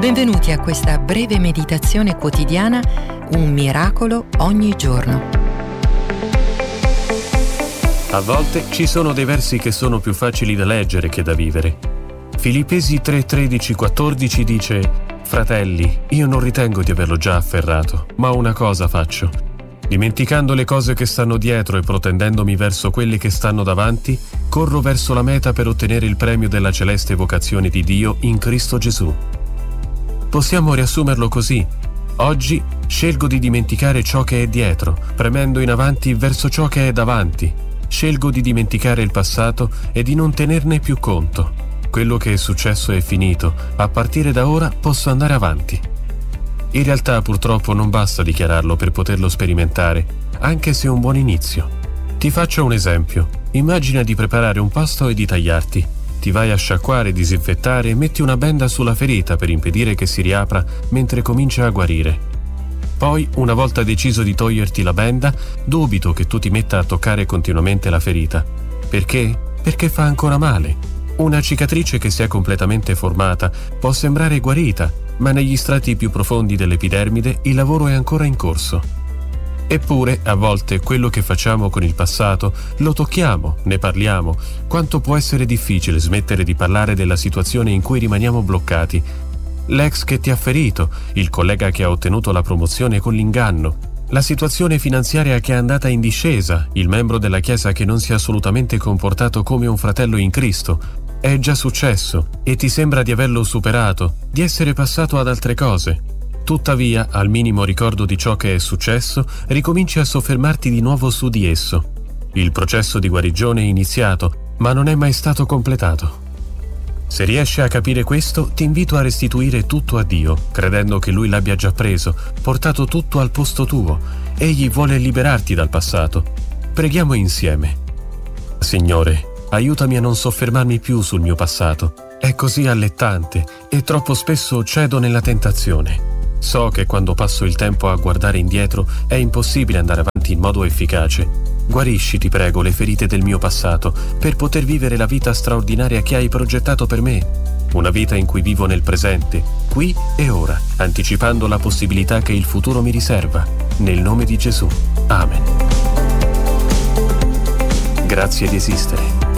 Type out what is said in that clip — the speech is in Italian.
Benvenuti a questa breve meditazione quotidiana, un miracolo ogni giorno. A volte ci sono dei versi che sono più facili da leggere che da vivere. Filippesi 3:13-14 dice: «Fratelli, io non ritengo di averlo già afferrato, ma una cosa faccio. Dimenticando le cose che stanno dietro e protendendomi verso quelle che stanno davanti, corro verso la meta per ottenere il premio della celeste vocazione di Dio in Cristo Gesù». Possiamo riassumerlo così: oggi scelgo di dimenticare ciò che è dietro, premendo in avanti verso ciò che è davanti. Scelgo di dimenticare il passato e di non tenerne più conto. Quello che è successo è finito, a partire da ora posso andare avanti. In realtà purtroppo non basta dichiararlo per poterlo sperimentare, anche se è un buon inizio. Ti faccio un esempio: immagina di preparare un pasto e di tagliarti. Ti vai a sciacquare, disinfettare e metti una benda sulla ferita per impedire che si riapra mentre comincia a guarire. Poi, una volta deciso di toglierti la benda, dubito che tu ti metta a toccare continuamente la ferita. Perché? Perché fa ancora male. Una cicatrice che si è completamente formata può sembrare guarita, ma negli strati più profondi dell'epidermide il lavoro è ancora in corso. Eppure, a volte quello che facciamo con il passato lo tocchiamo, ne parliamo. Quanto può essere difficile smettere di parlare della situazione in cui rimaniamo bloccati. L'ex che ti ha ferito, il collega che ha ottenuto la promozione con l'inganno, la situazione finanziaria che è andata in discesa, il membro della Chiesa che non si è assolutamente comportato come un fratello in Cristo. È già successo e ti sembra di averlo superato, di essere passato ad altre cose. Tuttavia, al minimo ricordo di ciò che è successo, ricominci a soffermarti di nuovo su di esso. Il processo di guarigione è iniziato, ma non è mai stato completato. Se riesci a capire questo, ti invito a restituire tutto a Dio, credendo che Lui l'abbia già preso, portato tutto al posto tuo. Egli vuole liberarti dal passato. Preghiamo insieme. Signore, aiutami a non soffermarmi più sul mio passato. È così allettante e troppo spesso cedo nella tentazione. So che quando passo il tempo a guardare indietro è impossibile andare avanti in modo efficace. Guarisci, ti prego, le ferite del mio passato per poter vivere la vita straordinaria che hai progettato per me. Una vita in cui vivo nel presente, qui e ora, anticipando la possibilità che il futuro mi riserva. Nel nome di Gesù. Amen. Grazie di esistere.